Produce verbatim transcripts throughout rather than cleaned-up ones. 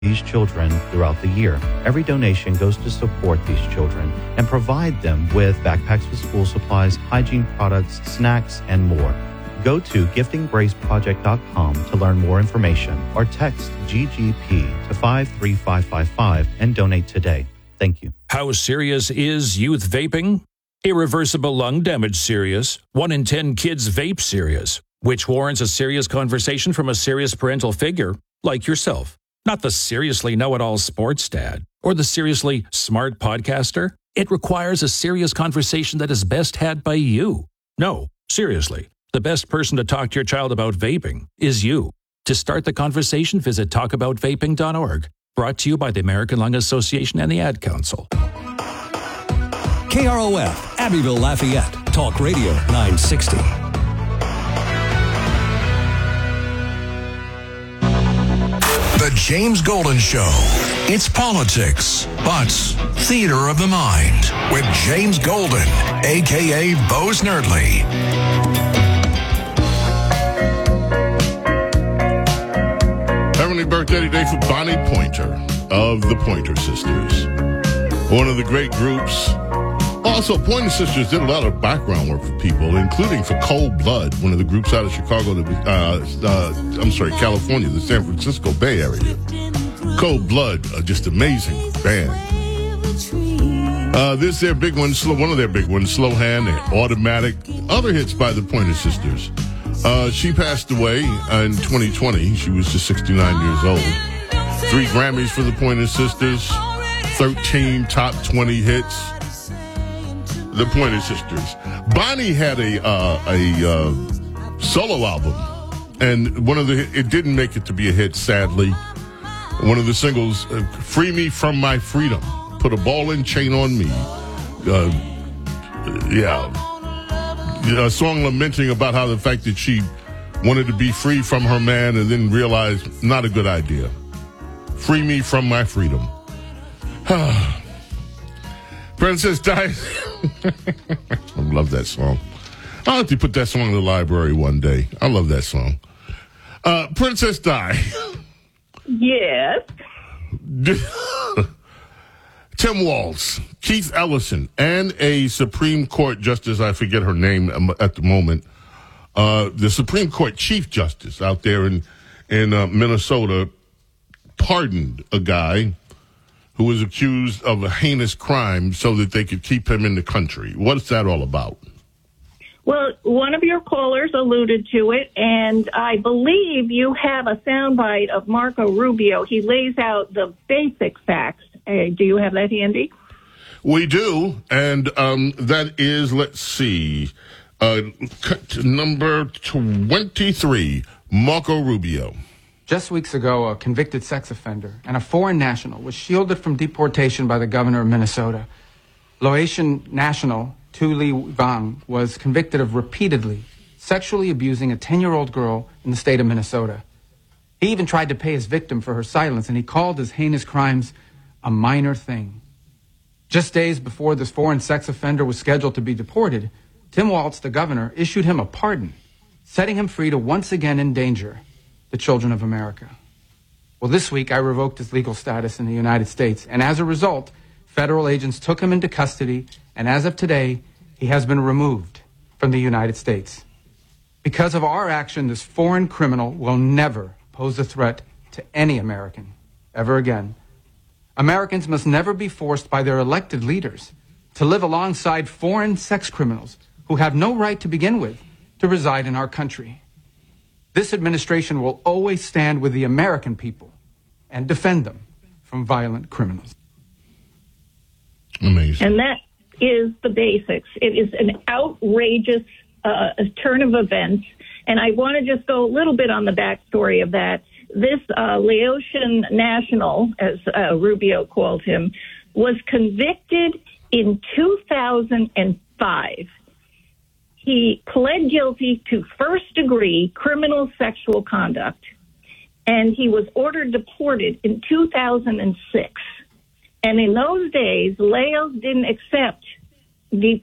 these children throughout the year. Every donation goes to support these children and provide them with backpacks with school supplies, hygiene products, snacks, and more. Go to gifting grace project dot com to learn more information or text G G P to five three five five five and donate today. Thank you. How serious is youth vaping? Irreversible lung damage serious. One in ten kids vape serious, which warrants a serious conversation from a serious parental figure like yourself. Not the seriously know-it-all sports dad or the seriously smart podcaster. It requires a serious conversation that is best had by you. No, seriously. The best person to talk to your child about vaping is you. To start the conversation, visit talk about vaping dot org. Brought to you by the American Lung Association and the Ad Council. K R O F, Abbeville, Lafayette. Talk Radio nine sixty. The James Golden Show. It's politics, but theater of the mind with James Golden, a k a. Bo Snerdley. Heavenly birthday today for Bonnie Pointer of the Pointer Sisters. One of the great groups. Also, Pointer Sisters did a lot of background work for people, including for Cold Blood, one of the groups out of Chicago, that, uh, uh, I'm sorry, California, the San Francisco Bay Area. Cold Blood, uh, just amazing band. Uh, this is their big one, slow, one of their big ones, Slow Hand, and Automatic. Other hits by the Pointer Sisters. Uh, she passed away in twenty twenty. She was just sixty-nine years old. Three Grammys for the Pointer Sisters, thirteen top twenty hits. The Pointer Sisters. Bonnie had a uh, a uh, solo album, and one of the it didn't make it to be a hit, sadly. One of the singles, uh, "Free Me From My Freedom," put a ball and chain on me. Uh, yeah. A song lamenting about how the fact that she wanted to be free from her man and then realized not a good idea. Free me from my freedom. Princess Di. I love that song. I'll have to put that song in the library one day. I love that song. Uh, Princess Di. Yes. Tim Walz, Keith Ellison, and a Supreme Court Justice, I forget her name at the moment, uh, the Supreme Court Chief Justice out there in, in uh, Minnesota pardoned a guy who was accused of a heinous crime so that they could keep him in the country. What's that all about? Well, one of your callers alluded to it, and I believe you have a soundbite of Marco Rubio. He lays out the basic facts. Uh, do you have that handy? We do, and um, that is, let's see, uh, number twenty-three, Marco Rubio. Just weeks ago, a convicted sex offender and a foreign national was shielded from deportation by the governor of Minnesota. Laotian national Tu Ly Vang was convicted of repeatedly sexually abusing a ten-year-old girl in the state of Minnesota. He even tried to pay his victim for her silence, and he called his heinous crimes a minor thing. Just days before this foreign sex offender was scheduled to be deported, Tim Walz, the governor, issued him a pardon, setting him free to once again endanger the children of America. Well, this week I revoked his legal status in the United States, and as a result, federal agents took him into custody, and as of today, he has been removed from the United States. Because of our action, this foreign criminal will never pose a threat to any American ever again. Americans must never be forced by their elected leaders to live alongside foreign sex criminals who have no right to begin with to reside in our country. This administration will always stand with the American people and defend them from violent criminals. Amazing. And that is the basics. It is an outrageous uh, turn of events. And I want to just go a little bit on the backstory of that. This uh, Laotian national, as uh, Rubio called him, was convicted in two thousand five. He pled guilty to first-degree criminal sexual conduct, and he was ordered deported in two thousand six. And in those days, Laos didn't accept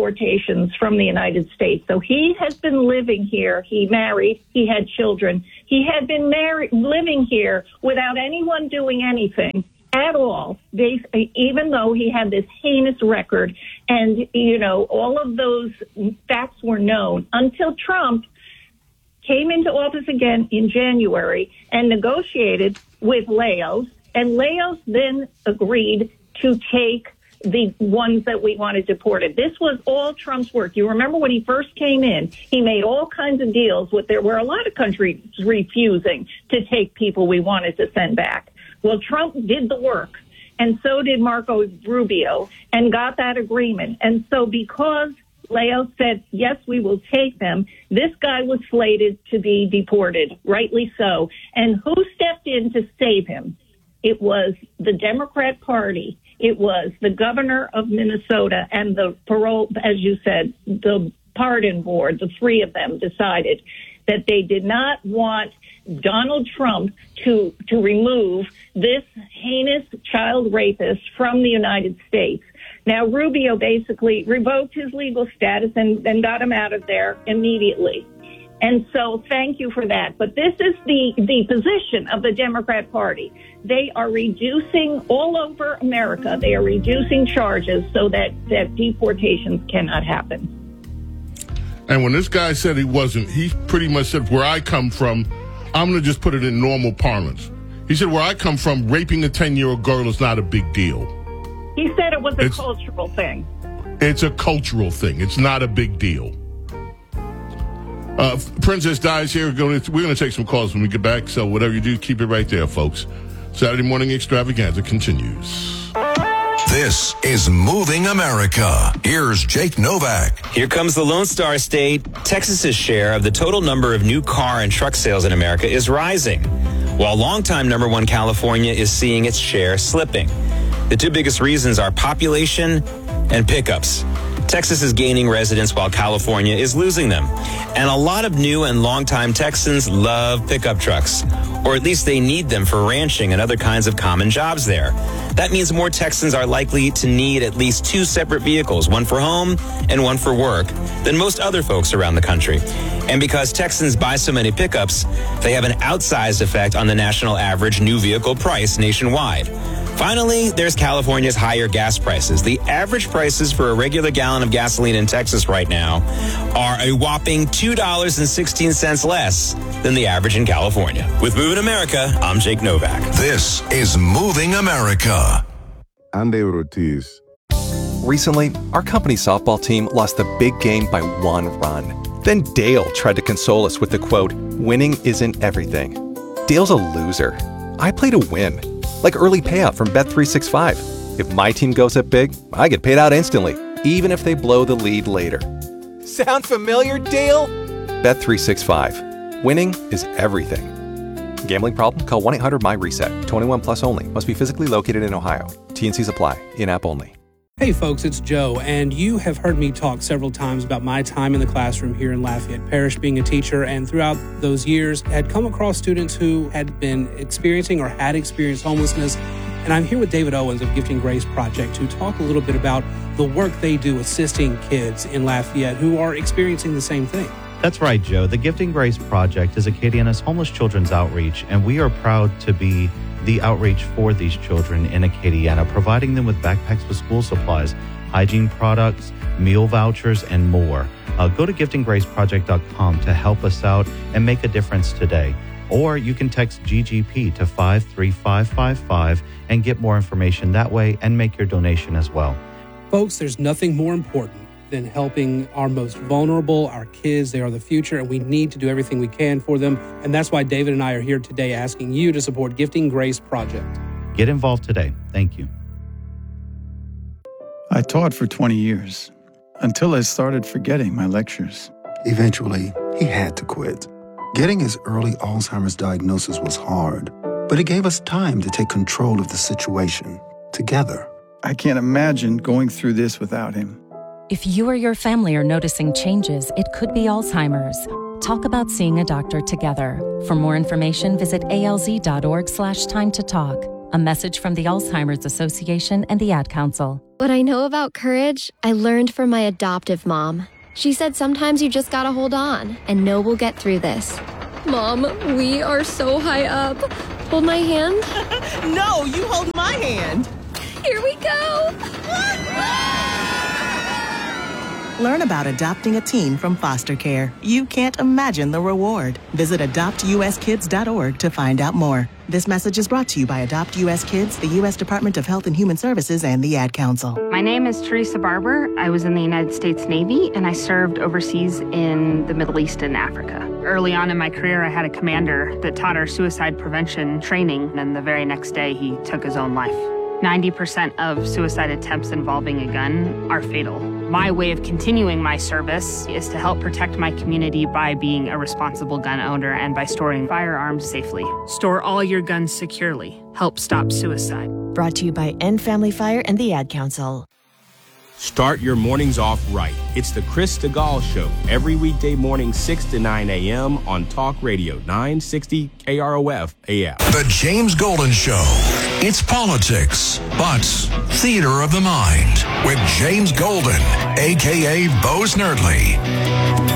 deportations from the United States. So he has been living here. He married. He had children. He had been married, living here without anyone doing anything at all, even though he had this heinous record. And, you know, all of those facts were known until Trump came into office again in January and negotiated with Laos. And Laos then agreed to take the ones that we wanted deported. This was all Trump's work. You remember when he first came in, he made all kinds of deals with, there were a lot of countries refusing to take people we wanted to send back. Well, Trump did the work, and so did Marco Rubio, and got that agreement. And so because Laos said, yes, we will take them, this guy was slated to be deported, rightly so. And who stepped in to save him? It was the Democrat Party. It was the governor of Minnesota and the parole, as you said, the pardon board, the three of them decided that they did not want Donald Trump to to remove this heinous child rapist from the United States. Now, Rubio basically revoked his legal status and, and got him out of there immediately. And so thank you for that. But this is the, the position of the Democrat Party. They are reducing all over America. They are reducing charges so that, that deportations cannot happen. And when this guy said he wasn't, he pretty much said, where I come from, I'm going to just put it in normal parlance. He said, where I come from, raping a ten-year-old girl is not a big deal. He said it was a it's, cultural thing. It's a cultural thing. It's not a big deal. Uh, Princess Di's here. We're going to take some calls when we get back. So whatever you do, keep it right there, folks. Saturday Morning Extravaganza continues. This is Moving America. Here's Jake Novak. Here comes the Lone Star State. Texas's share of the total number of new car and truck sales in America is rising, while longtime number one California is seeing its share slipping. The two biggest reasons are population and pickups. Texas is gaining residents while California is losing them. And a lot of new and longtime Texans love pickup trucks, or at least they need them for ranching and other kinds of common jobs there. That means more Texans are likely to need at least two separate vehicles, one for home and one for work, than most other folks around the country. And because Texans buy so many pickups, they have an outsized effect on the national average new vehicle price nationwide. Finally, there's California's higher gas prices. The average prices for a regular gallon of gasoline in Texas right now are a whopping two dollars and sixteen cents less than the average in California. With Moving America, I'm Jake Novak. This is Moving America. I'm David Ortiz. Recently, our company softball team lost the big game by one run. Then Dale tried to console us with the quote, "Winning isn't everything." Dale's a loser. I play to win. Like early payout from Bet three sixty-five. If my team goes up big, I get paid out instantly, even if they blow the lead later. Sound familiar, Dale? Bet three sixty-five. Winning is everything. Gambling problem? Call one eight hundred M Y reset. twenty-one plus only. Must be physically located in Ohio. T N Cs apply. In-app only. Hey folks, it's Joe, and you have heard me talk several times about my time in the classroom here in Lafayette Parish being a teacher, and throughout those years had come across students who had been experiencing or had experienced homelessness. And I'm here with David Owens of Gifting Grace Project to talk a little bit about the work they do assisting kids in Lafayette who are experiencing the same thing. That's right, Joe. The Gifting Grace Project is Acadiana's homeless children's outreach, and we are proud to be the outreach for these children in Acadiana, providing them with backpacks with school supplies, hygiene products, meal vouchers, and more. Uh, go to gifting grace project dot com to help us out and make a difference today. Or you can text G G P to five three five five five and get more information that way and make your donation as well. Folks, there's nothing more important than helping our most vulnerable, our kids. They are the future, and we need to do everything we can for them. And that's why David and I are here today asking you to support Gifting Grace Project. Get involved today. Thank you. I taught for twenty years, until I started forgetting my lectures. Eventually, he had to quit. Getting his early Alzheimer's diagnosis was hard, but it gave us time to take control of the situation together. I can't imagine going through this without him. If you or your family are noticing changes, it could be Alzheimer's. Talk about seeing a doctor together. For more information, visit alz.org slash time to talk. A message from the Alzheimer's Association and the Ad Council. What I know about courage, I learned from my adoptive mom. She said sometimes you just gotta hold on and know we'll get through this. Mom, we are so high up. Hold my hand. No, you hold my hand. Here we go. Learn about adopting a teen from foster care. You can't imagine the reward. Visit adopt u s kids dot org to find out more. This message is brought to you by Adopt U S Kids, the U S Department of Health and Human Services, and the Ad Council. My name is Teresa Barber. I was in the United States Navy, and I served overseas in the Middle East and Africa. Early on in my career, I had a commander that taught our suicide prevention training, and the very next day, he took his own life. ninety percent of suicide attempts involving a gun are fatal. My way of continuing my service is to help protect my community by being a responsible gun owner and by storing firearms safely. Store all your guns securely. Help stop suicide. Brought to you by End Family Fire and the Ad Council. Start your mornings off right. It's the Chris DeGaulle Show every weekday morning, six to nine a.m. on Talk Radio nine sixty K R O F A M. The James Golden Show. It's politics, but theater of the mind with James Golden, a k a. Bo Snerdley.